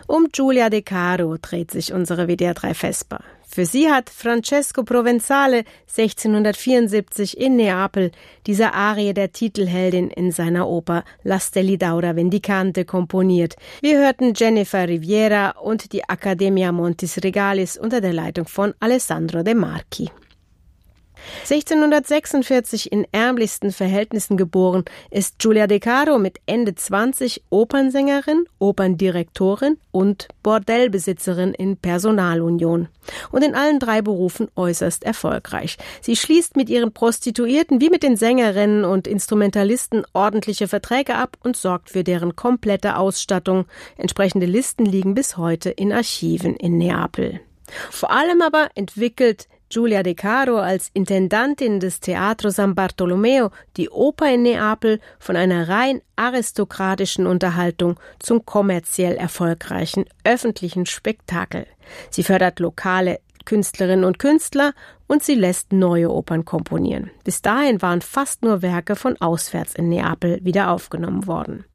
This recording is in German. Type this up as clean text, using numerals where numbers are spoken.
Um Giulia De Caro dreht sich unsere WDR 3 Vesper. Für sie hat Francesco Provenzale 1674 in Neapel diese Arie der Titelheldin in seiner Oper La Stellidaura Vendicante komponiert. Wir hörten Jennifer Riviera und die Accademia Montis Regalis unter der Leitung von Alessandro De Marchi. 1646 in ärmlichsten Verhältnissen geboren, ist Giulia De Caro mit Ende 20 Opernsängerin, Operndirektorin und Bordellbesitzerin in Personalunion. Und in allen 3 Berufen äußerst erfolgreich. Sie schließt mit ihren Prostituierten wie mit den Sängerinnen und Instrumentalisten ordentliche Verträge ab und sorgt für deren komplette Ausstattung. Entsprechende Listen liegen bis heute in Archiven in Neapel. Vor allem aber entwickelt Giulia De Caro als Intendantin des Teatro San Bartolomeo die Oper in Neapel von einer rein aristokratischen Unterhaltung zum kommerziell erfolgreichen öffentlichen Spektakel. Sie fördert lokale Künstlerinnen und Künstler und sie lässt neue Opern komponieren. Bis dahin waren fast nur Werke von auswärts in Neapel wieder aufgenommen worden.